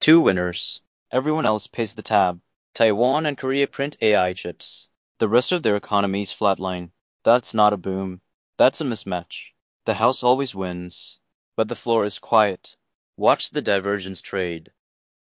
Two winners. Everyone else pays the tab. Taiwan and Korea print AI chips. The rest of their economies flatline. That's not a boom. That's a mismatch. The house always wins. But the floor is quiet. Watch the divergence trade.